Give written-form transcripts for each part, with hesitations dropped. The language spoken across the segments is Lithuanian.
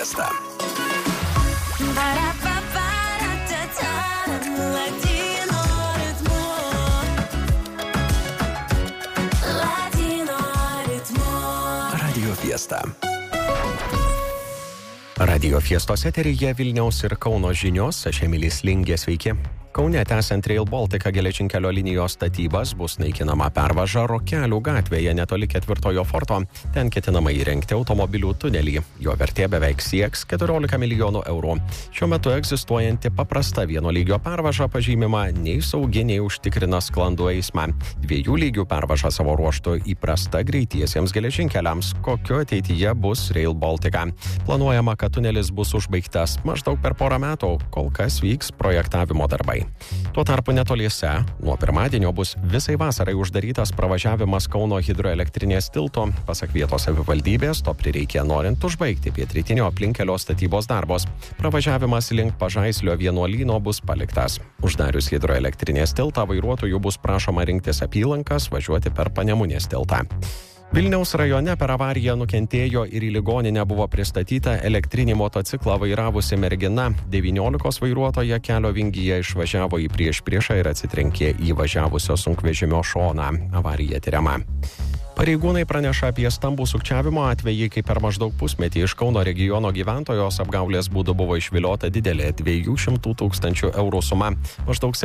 Fiesta. Radio Fiesta. Radio Fiestos eteryje Vilniaus ir Kauno žinios, aš Emilis Lingė, sveiki. Kaune tęsiant Rail Baltica geležinkelio linijos statybas bus naikinama pervaža Rokelių gatvėje netoli 4 forto. Ten ketinama įrengti automobilių tunelį. Jo vertė beveik sieks 14 milijonų eurų. Šiuo metu egzistuojanti paprasta vieno lygio pervaža pažymima nei saugi, nei užtikrina sklandų eismą. 2 lygių pervaža savo ruožtu įprasta greitiesiems geležinkeliams, kokiu ateityje bus Rail Baltica. Planuojama, kad tunelis bus užbaigtas maždaug per porą metų, kol kas vyks projektavimo darbai. Tuo tarpu netoliese nuo pirmadienio bus visai vasarai uždarytas pravažiavimas Kauno hidroelektrinės tilto. Pasak vietos savivaldybės, to prireikė norint užbaigti pietrytinio aplinkelio statybos darbus. Pravažiavimas link Pažaislio vienuolyno bus paliktas. Uždarius hidroelektrinės tiltą, vairuotojų bus prašoma rinktis apylankas, važiuoti per Panemunės tiltą. Vilniaus rajone per avariją nukentėjo ir į ligoninę buvo pristatyta elektrinį motociklą vairavusi mergina. 19 vairuotoja kelio vingyje išvažiavo į priešpriešą ir atsitrenkė į važiavusio sunkvežimio šoną. Avarija tiriama. Pareigūnai praneša apie stambų sukčiavimo atvejį, kai per maždaug pusmetį iš Kauno regiono gyventojos apgaulės būdu buvo išviliota didelė 200 000 eurų suma. Maždaug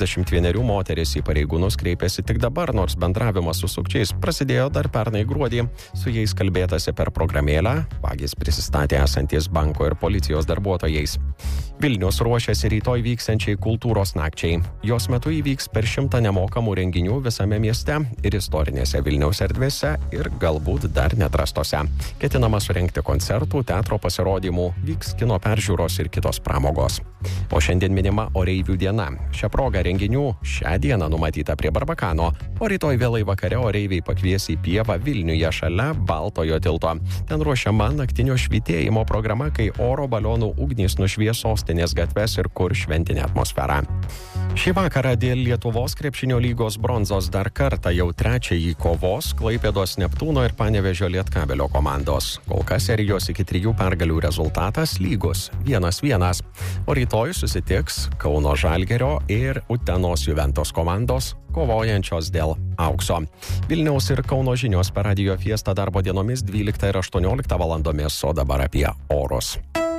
71 moteris į pareigūnus kreipėsi tik dabar, nors bendravimas su sukčiais prasidėjo dar pernai gruodį. Su jais kalbėtasi per programėlę, vagys prisistatė esantis banko ir policijos darbuotojais. Vilnius ruošiasi rytoj vyksiančiai kultūros nakčiai. Jos metu įvyks per 100 nemokamų renginių visame mieste ir istorinėse Vilniaus erdvėse ir galbūt dar neatrastose. Ketinama surengti koncertų, teatro pasirodymų, vyks kino peržiūros ir kitos pramogos. O šiandien minima Oreivių diena. Šią progą renginių šią dieną numatyta prie Barbakano, o rytoj vėlai vakare oreiviai pakvies į pievą Vilniuje šalia Baltojo tilto. Ten ruošiama naktinio švytėjimo programa, kai oro balionų ugnys nušvies sostinės gatves ir kur šventinė atmosfera. Šį vakarą dėl Lietuvos krepšinio lygos bronzos dar kartą jau trečiąjį kovos Klaipėdos Neptūno ir Panevėžio Lietkabelio komandos. Kol kas serijos iki 3 pergalių rezultatas lygus 1-1. O rytoj susitiks Kauno Žalgirio ir Utenos Juventus komandos, kovojančios dėl aukso. Vilniaus ir Kauno žinios per Radio Fiesta darbo dienomis 12 ir 18 valandomis, o dabar apie orus.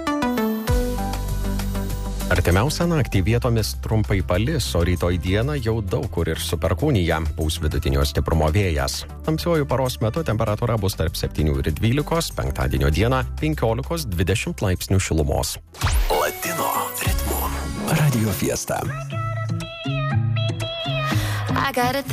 Artimiausią naktį vietomis trumpai palis, o rytoj dieną jau daug kur ir su perkūnija, pūs vidutinio stiprumo vėjas. Tamsiuoju paros metu temperatūra bus tarp 7 ir 12, penktadienio dieną 15-20 laipsnių šilumos. Latino ritmu. Radio Fiesta.